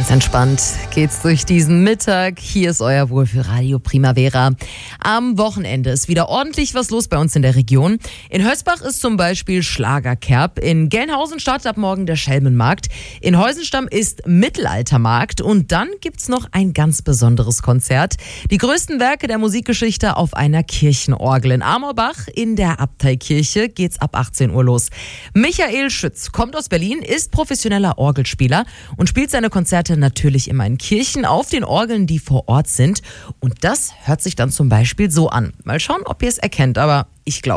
Ganz entspannt geht's durch diesen Mittag. Hier ist euer Wohlfühlradio Primavera. Am Wochenende ist wieder ordentlich was los bei uns in der Region. In Hösbach ist zum Beispiel Schlagerkerb. In Gelnhausen startet ab morgen der Schelmenmarkt. In Heusenstamm ist Mittelaltermarkt. Und dann gibt's noch ein ganz besonderes Konzert. Die größten Werke der Musikgeschichte auf einer Kirchenorgel. In Amorbach in der Abteikirche geht's ab 18 Uhr los. Michael Schütz kommt aus Berlin, ist professioneller Orgelspieler und spielt seine Konzerte natürlich immer in Kirchen auf den Orgeln, die vor Ort sind. Und das hört sich dann zum Beispiel so an. Mal schauen, ob ihr es erkennt, aber ich glaube